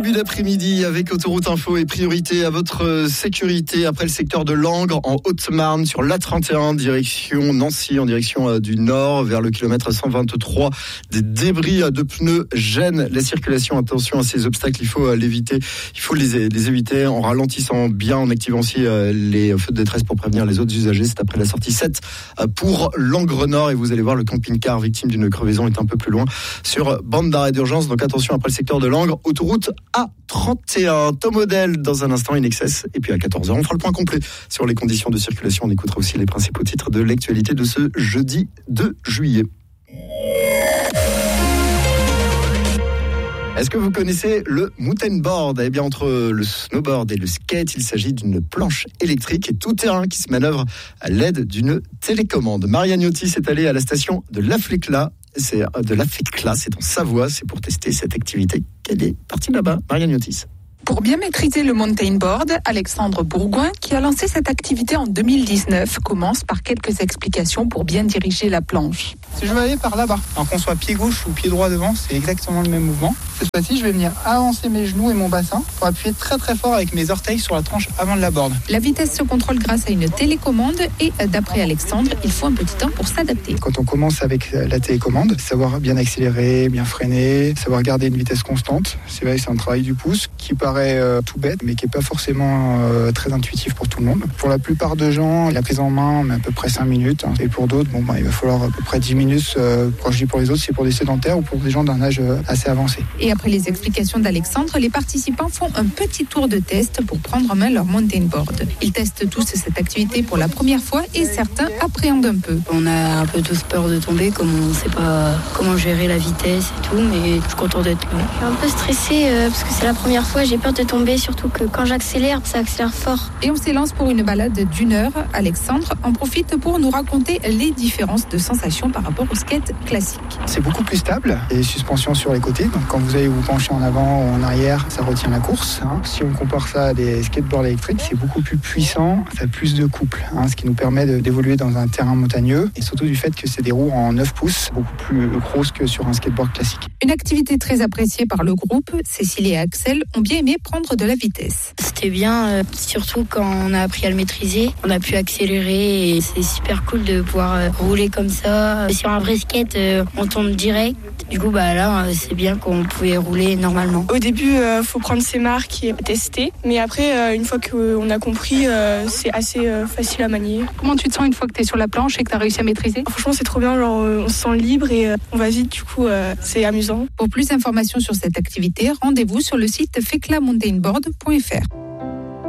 Début d'après-midi avec Autoroute Info et priorité à votre sécurité après le secteur de Langres en Haute-Marne sur l'A31 direction Nancy en direction du nord vers le kilomètre 123. Des débris de pneus gênent la circulation. Attention à ces obstacles, il faut l'éviter. Il faut les éviter en ralentissant bien, en activant aussi les feux de détresse pour prévenir les autres usagers. C'est après la sortie 7 pour Langres Nord et vous allez voir le camping-car victime d'une crevaison est un peu plus loin sur bande d'arrêt d'urgence. Donc attention après le secteur de Langres, autoroute A31, Tom Model dans un instant, In-Excess. Et puis à 14h, on fera le point complet sur les conditions de circulation. On écoutera aussi les principaux titres de l'actualité de ce jeudi 2 juillet. Est-ce que vous connaissez le mountain board ? Eh bien, entre le snowboard et le skate, il s'agit d'une planche électrique et tout terrain qui se manœuvre à l'aide d'une télécommande. Marianne Yotis est allée à la station de Lafléclat. C'est en Savoie, c'est pour tester cette activité qu'elle est partie là-bas. Marianne Yotis. Pour bien maîtriser le mountain board, Alexandre Bourgoin, qui a lancé cette activité en 2019, commence par quelques explications pour bien diriger la planche. Si je vais aller par là-bas, alors qu'on soit pied gauche ou pied droit devant, c'est exactement le même mouvement. Cette fois-ci, je vais venir avancer mes genoux et mon bassin pour appuyer très très fort avec mes orteils sur la tranche avant de la board. La vitesse se contrôle grâce à une télécommande et d'après Alexandre, il faut un petit temps pour s'adapter. Quand on commence avec la télécommande, savoir bien accélérer, bien freiner, savoir garder une vitesse constante, c'est vrai, c'est un travail du pouce qui paraît tout bête, mais qui n'est pas forcément très intuitif pour tout le monde. Pour la plupart de gens, la prise en main, on met à peu près 5 minutes. Et pour d'autres, il va falloir à peu près 10 minutes. Quand je dis pour les autres, c'est pour des sédentaires ou pour des gens d'un âge assez avancé. Et après les explications d'Alexandre, les participants font un petit tour de test pour prendre en main leur mountain board. Ils testent tous cette activité pour la première fois et certains appréhendent un peu. On a un peu tous peur de tomber, comme on ne sait pas comment gérer la vitesse et tout, mais je suis content d'être là. Je suis un peu stressée parce que c'est la première fois, j'ai peur de tomber, surtout que quand j'accélère, ça accélère fort. Et on s'élance pour une balade d'1 heure. Alexandre en profite pour nous raconter les différences de sensations par rapport au skate classique. C'est beaucoup plus stable, il y a des suspensions sur les côtés, donc quand vous allez vous pencher en avant ou en arrière, ça retient la course. Si on compare ça à des skateboards électriques, c'est beaucoup plus puissant, ça a plus de couple, ce qui nous permet d'évoluer dans un terrain montagneux et surtout du fait que c'est des roues en 9 pouces, beaucoup plus grosses que sur un skateboard classique. Une activité très appréciée par le groupe, Cécile et Axel ont bien aimé prendre de la vitesse. C'était bien, surtout quand on a appris à le maîtriser. On a pu accélérer et c'est super cool de pouvoir rouler comme ça. Sur un vrai skate, on tombe direct. Du coup, là, c'est bien qu'on pouvait rouler normalement. Au début, faut prendre ses marques et tester. Mais après, une fois qu'on a compris, c'est assez facile à manier. Comment tu te sens une fois que tu es sur la planche et que tu as réussi à maîtriser ? Franchement, c'est trop bien. On se sent libre et on va vite. Du coup, c'est amusant. Pour plus d'informations sur cette activité, rendez-vous sur le site feclamountainboard.fr.